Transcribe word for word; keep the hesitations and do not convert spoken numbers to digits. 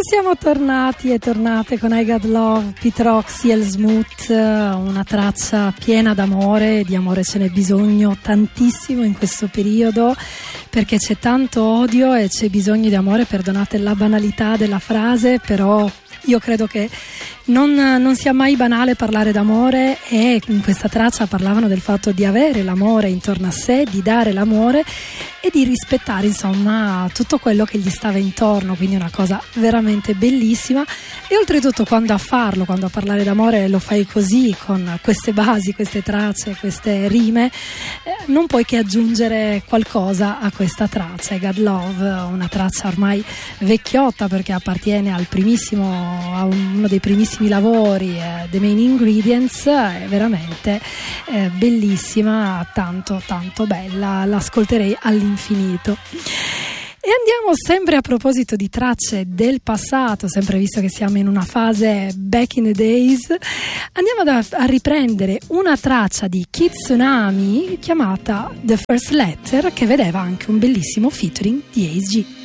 siamo tornati e tornate con I Got Love, Pete Rock, C L Smooth, una traccia piena d'amore, di amore ce n'è bisogno tantissimo in questo periodo perché c'è tanto odio e c'è bisogno di amore, perdonate la banalità della frase, però io credo che non, non sia mai banale parlare d'amore, e in questa traccia parlavano del fatto di avere l'amore intorno a sé, di dare l'amore e di rispettare insomma tutto quello che gli stava intorno, quindi una cosa veramente bellissima. E oltretutto quando a farlo, quando a parlare d'amore lo fai così, con queste basi, queste tracce, queste rime, eh, non puoi che aggiungere qualcosa a questa traccia. I Got Love, una traccia ormai vecchiotta perché appartiene al primissimo, a uno dei primissimi lavori, eh, The Main Ingredients, è veramente eh, bellissima, tanto tanto bella, l'ascolterei all'infinito. E andiamo sempre a proposito di tracce del passato, sempre visto che siamo in una fase back in the days, andiamo da, a riprendere una traccia di Kid Tsunami chiamata The First Letter, che vedeva anche un bellissimo featuring di Ace G.